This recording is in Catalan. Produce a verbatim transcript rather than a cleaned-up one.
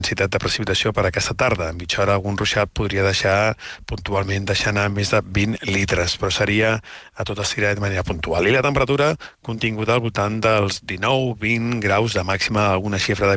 intensitat de precipitació per aquesta tarda. En mitja hora algun ruixat podria deixar puntualment deixar anar més de vint litres, però seria a tot estirar de manera puntual. I la temperatura continguda al voltant dels dinou vint graus de màxima, alguna xifra de